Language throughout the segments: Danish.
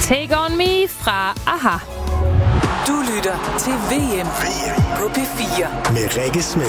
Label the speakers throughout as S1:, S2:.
S1: Take On Me fra AHA.
S2: Du lytter til VM på P4
S3: med Rikke Smed.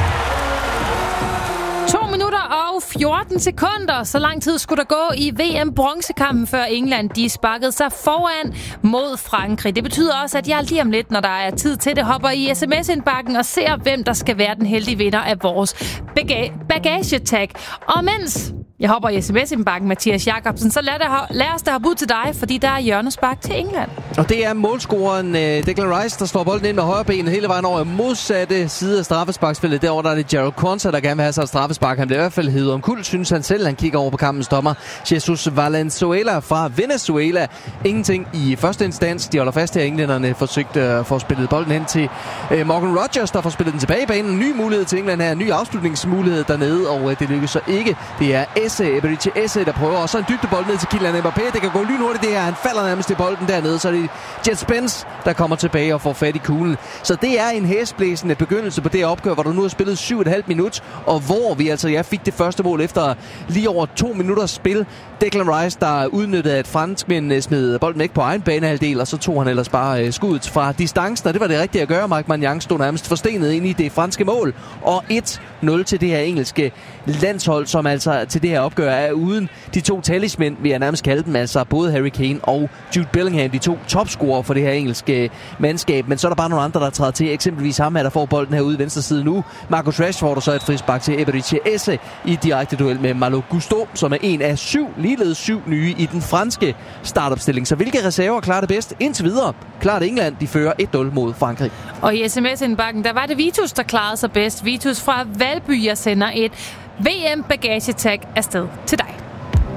S1: 2 minutter og 14 sekunder. Så lang tid skulle der gå i VM-bronzekampen, før England de sparkede sig foran mod Frankrig. Det betyder også, at jeg lige om lidt, når der er tid til det, hopper i sms-indbakken og ser, hvem der skal være den heldige vinder af vores bagagetag. Og mens jeg hopper i sms-indbakken, Mathias Jacobsen, så lad os da hoppe ud til dig, fordi der er hjørnespark til England.
S4: Og det er målscoreren Declan Rice, der slår bolden ind med højre ben hele vejen over modsatte side af straffesparksfeltet. Derovre der er det Jarrell Quansah, der gerne vil have sig et straffespark. Han bliver i hvert fald hevet omkuld, synes han selv. Han kigger over på kampens dommer. Jesus Valenzuela fra Venezuela. Ingenting i første instans. De holder fast her. Englænderne forsøgte at få spillet bolden hen til Morgan Rogers, der får spillet den tilbage i banen. En ny mulighed til England her. En ny afslutningsmulighed dernede, og det lykkes så ikke. Det er Eberechi Esse, der prøver. Og så en dybdebold ned til Kylian Mbappé. Det kan gå lynhurtigt det her. Han falder nærmest i bolden dernede. Så er det Jet Spence, der kommer tilbage og får fat i kuglen. Så det er en hæsblæsende begyndelse på det opgør, hvor du nu har spillet 7,5 minut, og hvor vi fik det første mål efter lige over 2 minutters spil. Declan Rice, der udnyttede, at franskmændene smed bolden væk på egen banehalvdel, og så tog han ellers bare skuddet fra distancen, og det var det rigtige at gøre. Marc Maignan stod nærmest forstenet ind i det franske mål, og 1-0 til det her engelske landshold, som altså til det her opgør er uden de to talismænd, vi har nærmest kaldt dem, altså både Harry Kane og Jude Bellingham, de to topscorer for det her engelske mandskab. Men så er der bare nogle andre, der træder til. Eksempelvis ham her, der får bolden her ude i venstre side nu. Marcus Rashford, og så et frispark til Eberechi Esse i direkte duel med Malo Gusto, som er en af ligeledes 7 nye i den franske startopstilling. Så hvilke reserver klarer det bedst? Indtil videre klarer det England. De fører 1-0 mod Frankrig.
S1: Og i sms-indbakken, der var det Vitus, der klarede sig bedst. Vitus fra Valby, jeg sender et VM-bagagetag afsted til dig.